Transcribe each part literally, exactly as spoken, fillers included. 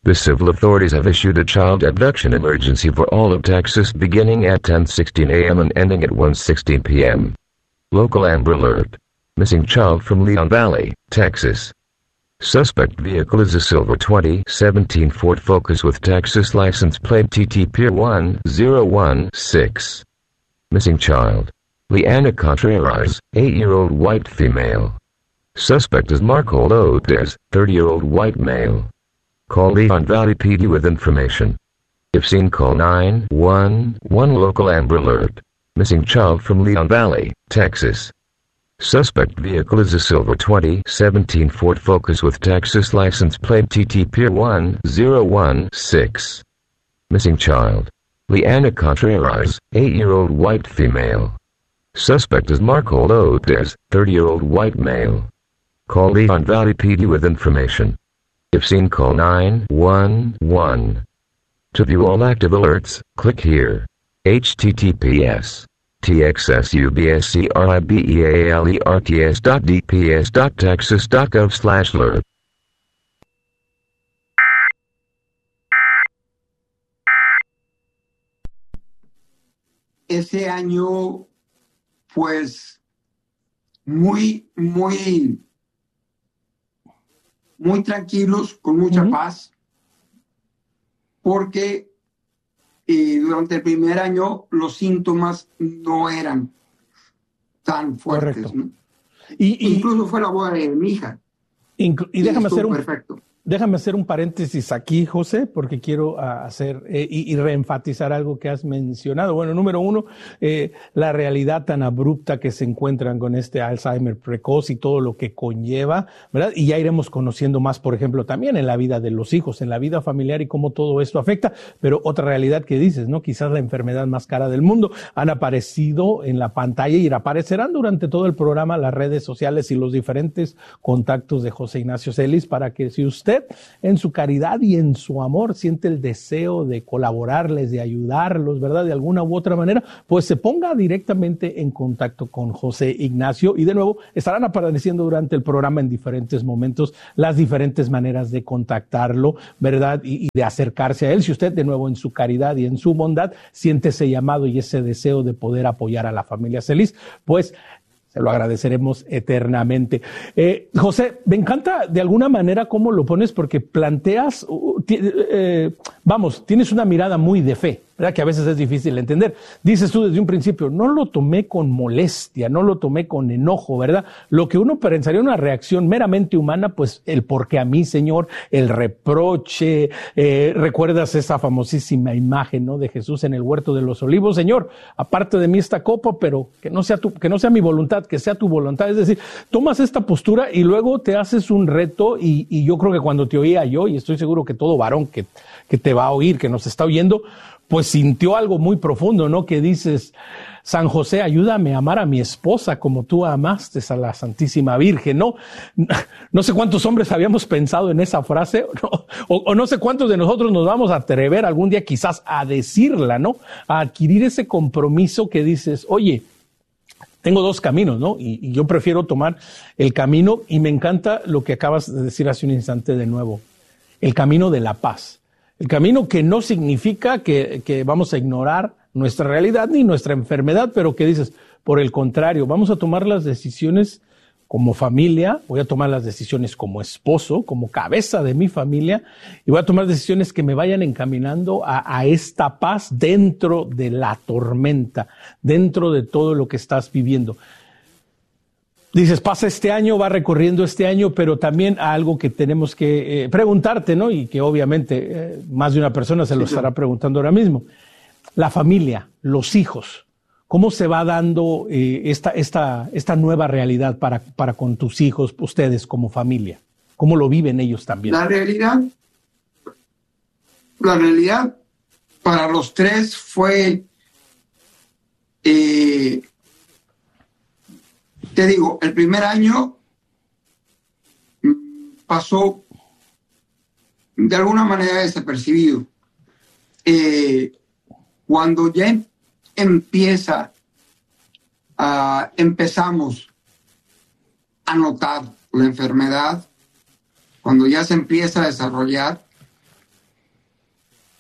The civil authorities have issued a child abduction emergency for all of Texas beginning at ten sixteen a m and ending at one sixteen p m Local Amber Alert. Missing child from Leon Valley, Texas. Suspect vehicle is a silver twenty seventeen Ford Focus with Texas license plate T T P one zero one six. Missing child. Leanna Contreras, eight-year-old white female. Suspect is Marco Lopez, thirty-year-old white male. Call Leon Valley P D with information. If seen, call nine one one Local Amber Alert. Missing child from Leon Valley, Texas. Suspect vehicle is a silver twenty seventeen Ford Focus with Texas license plate T T P one zero one six. Missing child. Leanna Contreras, eight-year-old white female. Suspect is Marco Lopez, thirty-year-old white male. Call Leon Valley P D with information. If seen, call nine one one. To view all active alerts, click here. H T T P S. T X S U B S C R I B E A L E R T S dot D P S dot texas dot gov slash alert. Ese año, pues, muy, muy, muy tranquilos, con mucha uh-huh. paz, porque eh, durante el primer año los síntomas no eran tan fuertes, ¿no? Y, y, Incluso fue la boda de mi hija. Inclu- y, y déjame hacer un perfecto. Déjame hacer un paréntesis aquí, José, porque quiero uh, hacer eh, y, y reenfatizar algo que has mencionado. Bueno, número uno, eh, la realidad tan abrupta que se encuentran con este Alzheimer precoz y todo lo que conlleva, ¿verdad? Y ya iremos conociendo más, por ejemplo, también en la vida de los hijos, en la vida familiar y cómo todo esto afecta. Pero otra realidad que dices, ¿no? Quizás la enfermedad más cara del mundo. Han aparecido en la pantalla y aparecerán durante todo el programa las redes sociales y los diferentes contactos de José Ignacio Celis para que si usted en su caridad y en su amor siente el deseo de colaborarles, de ayudarlos, ¿verdad? De alguna u otra manera, pues se ponga directamente en contacto con José Ignacio y de nuevo estarán apareciendo durante el programa en diferentes momentos las diferentes maneras de contactarlo, ¿verdad? Y, y de acercarse a él. Si usted de nuevo en su caridad y en su bondad siente ese llamado y ese deseo de poder apoyar a la familia Celis, pues se lo agradeceremos eternamente. Eh, José, me encanta de alguna manera cómo lo pones porque planteas, uh, t- eh, vamos, tienes una mirada muy de fe, ¿verdad? Que a veces es difícil entender. Dices tú desde un principio, no lo tomé con molestia, no lo tomé con enojo, ¿verdad? Lo que uno pensaría una reacción meramente humana, pues el porque a mí, Señor, el reproche, eh, recuerdas esa famosísima imagen, ¿no? De Jesús en el huerto de los olivos, Señor, aparte de mí esta copa, pero que no sea tu, que no sea mi voluntad, que sea tu voluntad. Es decir, tomas esta postura y luego te haces un reto y, y yo creo que cuando te oía yo, y estoy seguro que todo varón que, que te va a oír, que nos está oyendo, pues sintió algo muy profundo, ¿no? Que dices, San José, ayúdame a amar a mi esposa como tú amaste a la Santísima Virgen, ¿no? No sé cuántos hombres habíamos pensado en esa frase, ¿no? o, o no sé cuántos de nosotros nos vamos a atrever algún día quizás a decirla, ¿no? A adquirir ese compromiso que dices, oye, tengo dos caminos, ¿no? Y, y yo prefiero tomar el camino, y me encanta lo que acabas de decir hace un instante de nuevo, el camino de la paz. El camino que no significa que, que vamos a ignorar nuestra realidad ni nuestra enfermedad, pero que dices, por el contrario, vamos a tomar las decisiones como familia, voy a tomar las decisiones como esposo, como cabeza de mi familia, y voy a tomar decisiones que me vayan encaminando a, a esta paz dentro de la tormenta, dentro de todo lo que estás viviendo. Dices, pasa este año, va recorriendo este año, pero también a algo que tenemos que eh, preguntarte, ¿no? Y que obviamente eh, más de una persona se lo sí, estará preguntando ahora mismo. La familia, los hijos, ¿cómo se va dando eh, esta, esta, esta nueva realidad para, para con tus hijos, ustedes como familia? ¿Cómo lo viven ellos también? La realidad, la realidad para los tres fue... Eh, Te digo, el primer año pasó de alguna manera desapercibido. Eh, cuando ya em- empieza, uh, empezamos a notar la enfermedad, cuando ya se empieza a desarrollar,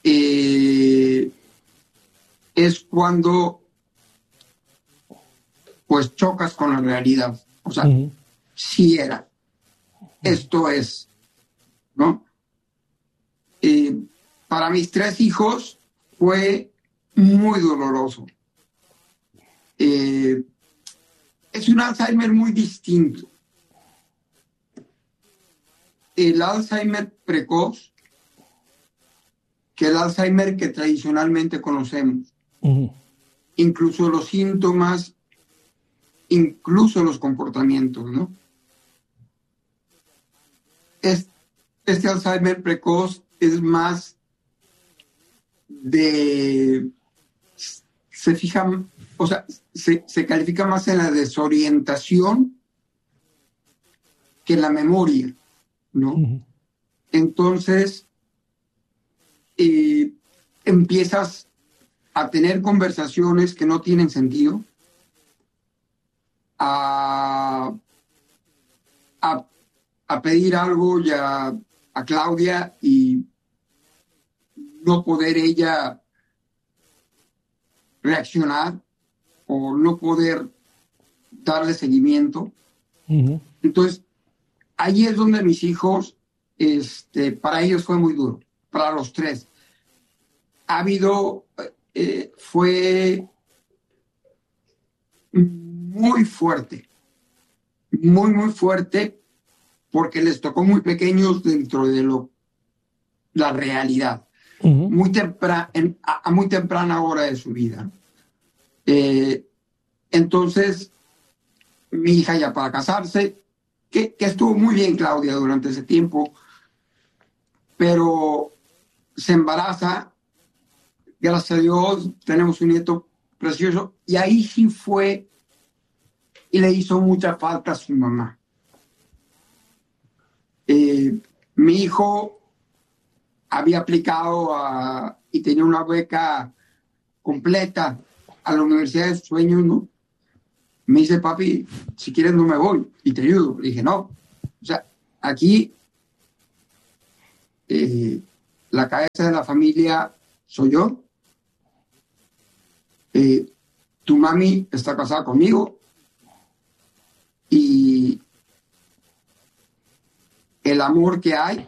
eh, es cuando pues chocas con la realidad. O sea, uh-huh. sí era. Esto es, ¿no? Eh, para mis tres hijos fue muy doloroso. Eh, es un Alzheimer muy distinto. El Alzheimer precoz que el Alzheimer que tradicionalmente conocemos. Uh-huh. Incluso los síntomas, incluso los comportamientos, ¿no? Es, este Alzheimer precoz es más de... se fija, o sea, se, se califica más en la desorientación que en la memoria, ¿no? Uh-huh. Entonces, eh, empiezas a tener conversaciones que no tienen sentido, a, a, a pedir algo ya a Claudia y no poder ella reaccionar o no poder darle seguimiento. Uh-huh. Entonces, ahí es donde mis hijos, este, para ellos fue muy duro, para los tres. Ha habido, eh, fue muy fuerte, muy, muy fuerte, porque les tocó muy pequeños dentro de lo, la realidad, uh-huh. muy tempra, en, a, a muy temprana hora de su vida. Eh, entonces, mi hija ya para casarse, que, que estuvo muy bien Claudia durante ese tiempo, pero se embaraza, gracias a Dios, tenemos un nieto precioso, y ahí sí fue, y le hizo mucha falta a su mamá. Eh, mi hijo había aplicado a, y tenía una beca completa a la Universidad de sus Sueños, ¿no? Me dice, papi, si quieres no me voy y te ayudo. Le dije, no. O sea, aquí eh, la cabeza de la familia soy yo. Eh, tu mami está casada conmigo y el amor que hay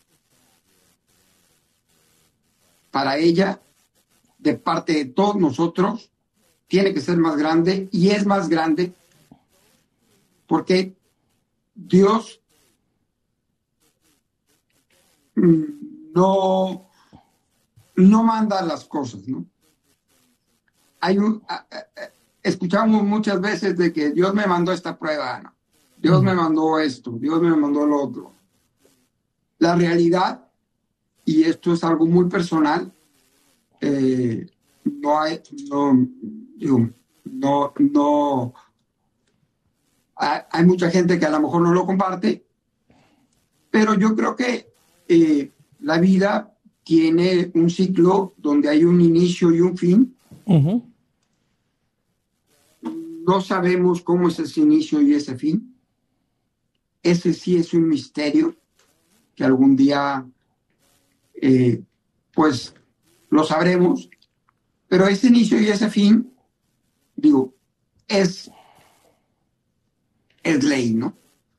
para ella de parte de todos nosotros tiene que ser más grande, y es más grande porque Dios no, no manda las cosas, ¿no? Hay un, a, a, escuchamos muchas veces de que Dios me mandó esta prueba, ¿no? Dios uh-huh. me mandó esto, Dios me mandó lo otro. La realidad, y esto es algo muy personal, eh, no hay, no, digo, no, no, hay, hay mucha gente que a lo mejor no lo comparte, pero yo creo que eh, la vida tiene un ciclo donde hay un inicio y un fin. Uh-huh. No sabemos cómo es ese inicio y ese fin. Ese sí es un misterio que algún día eh, pues lo sabremos, pero ese inicio y ese fin, digo, es, es ley, ¿no?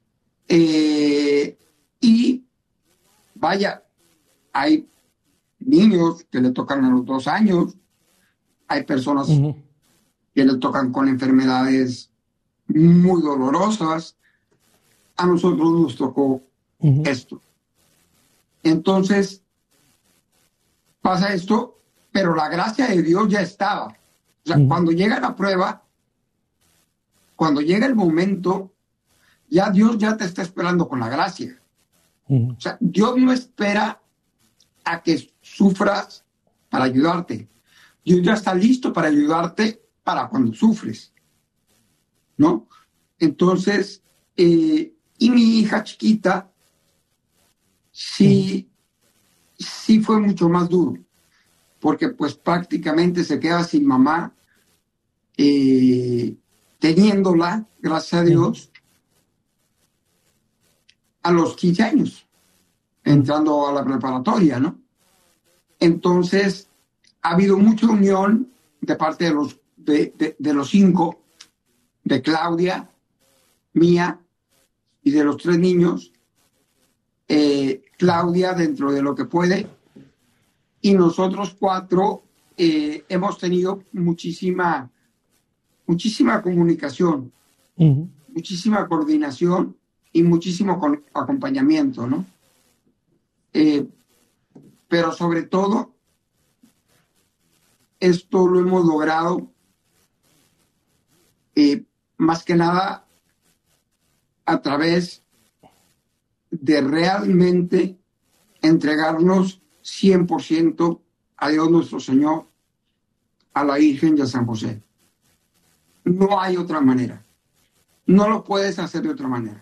Eh, y vaya, hay niños que le tocan a los dos años, hay personas uh-huh. que le tocan con enfermedades muy dolorosas. A nosotros nos tocó uh-huh. esto. Entonces, pasa esto, pero la gracia de Dios ya estaba. O sea, uh-huh. cuando llega la prueba, cuando llega el momento, ya Dios ya te está esperando con la gracia. Uh-huh. O sea, Dios no espera a que sufras para ayudarte. Dios ya está listo para ayudarte para cuando sufres, ¿no? Entonces, eh, y mi hija chiquita, sí, sí fue mucho más duro, porque pues prácticamente se queda sin mamá, eh, teniéndola, gracias a Dios, a los quince años, entrando a la preparatoria, ¿no? Entonces, ha habido mucha unión de parte de los, de, de, de los cinco, de Claudia, mía y de los tres niños. Eh, Claudia dentro de lo que puede, y nosotros cuatro eh, hemos tenido muchísima, muchísima comunicación, uh-huh. muchísima coordinación y muchísimo con, acompañamiento, ¿no? Eh, pero sobre todo, esto lo hemos logrado eh, más que nada a través de realmente entregarnos cien por ciento a Dios nuestro Señor, a la Virgen y a San José. No hay otra manera. No lo puedes hacer de otra manera.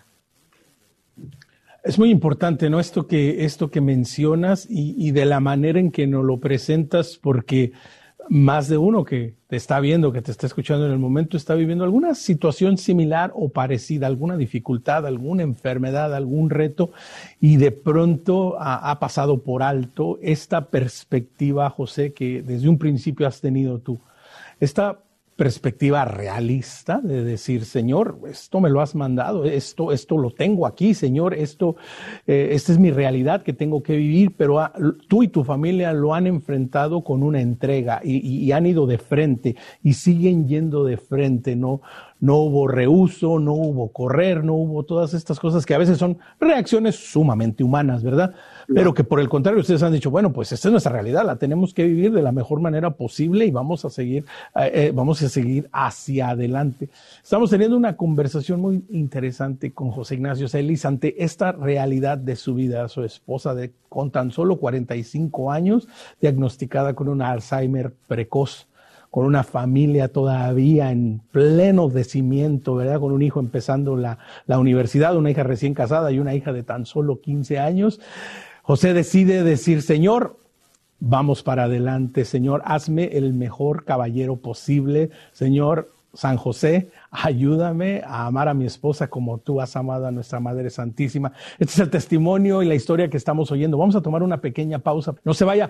Es muy importante, ¿no? Esto que, esto que mencionas y, y de la manera en que nos lo presentas, porque más de uno que te está viendo, que te está escuchando en el momento, está viviendo alguna situación similar o parecida, alguna dificultad, alguna enfermedad, algún reto, y de pronto ha, ha pasado por alto esta perspectiva, José, que desde un principio has tenido tú. Esta perspectiva realista de decir, Señor, esto me lo has mandado, esto, esto lo tengo aquí, Señor, esto, eh, esta es mi realidad que tengo que vivir, pero a, tú y tu familia lo han enfrentado con una entrega y, y, y han ido de frente y siguen yendo de frente, ¿no? No hubo rehúso, no hubo correr, no hubo todas estas cosas que a veces son reacciones sumamente humanas, ¿verdad? Pero que por el contrario ustedes han dicho, bueno, pues esta es nuestra realidad, la tenemos que vivir de la mejor manera posible y vamos a seguir, eh, vamos a seguir hacia adelante. Estamos teniendo una conversación muy interesante con José Ignacio Celis ante esta realidad de su vida, su esposa de con tan solo cuarenta y cinco años, diagnosticada con un Alzheimer precoz, con una familia todavía en pleno crecimiento, ¿verdad? Con un hijo empezando la, la universidad, una hija recién casada y una hija de tan solo quince años. José decide decir, Señor, vamos para adelante, Señor, hazme el mejor caballero posible, Señor San José, ayúdame a amar a mi esposa como tú has amado a nuestra Madre Santísima. Este es el testimonio y la historia que estamos oyendo. Vamos a tomar una pequeña pausa. No se vaya,